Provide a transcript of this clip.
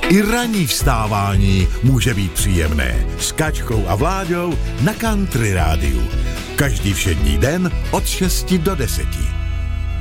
I ranní vstávání může být příjemné. S Kačkou a Vláďou na Country rádiu. Každý všední den od 6 do 10.